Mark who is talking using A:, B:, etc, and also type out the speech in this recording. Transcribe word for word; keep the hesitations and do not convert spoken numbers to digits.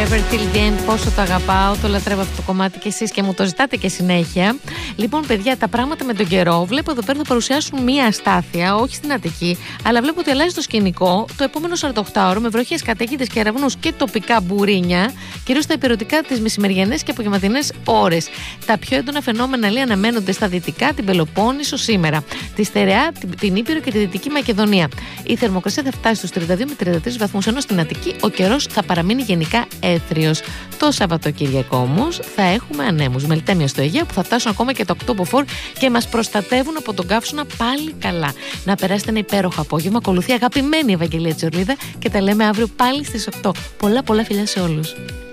A: Never Till the End, πόσο το αγαπάω, το λατρεύω αυτό το κομμάτι και εσείς και μου το ζητάτε και συνέχεια. Λοιπόν, παιδιά, τα πράγματα με τον καιρό. Βλέπω εδώ πέρα θα παρουσιάσουν μία αστάθεια, όχι στην Αττική, αλλά βλέπω ότι αλλάζει το σκηνικό το επόμενο σαραντοκτάωρο με βροχές, καταιγίδες, κεραυνούς και τοπικά μπουρίνια, κυρίως στα υπηρετικά τις μεσημεριανές και απογευματινές ώρες. Τα πιο έντονα φαινόμενα λέει αναμένονται στα δυτικά, την Πελοπόννησο σήμερα, τη Στερεά, την, την Ήπειρο και τη Δυτική Μακεδονία. Η θερμοκρασία θα φτάσει στους τριάντα δύο με τριάντα τρεις βαθμούς, ενώ στην Αττική ο καιρός θα παραμείνει γενικά έθριος. Το Σαββατοκύριακο όμως θα έχουμε ανέμους, μελτέμια στο Αιγαίο που θα φτάσουν ακόμα και τα οκτώ μποφόρ και μας προστατεύουν από τον καύσωνα πάλι καλά. Να περάσετε ένα υπέροχο απόγευμα. Ακολουθεί αγαπημένη Ευαγγελία Τζορλίδα και τα λέμε αύριο πάλι στις οκτώ. Πολλά πολλά φιλιά σε όλους.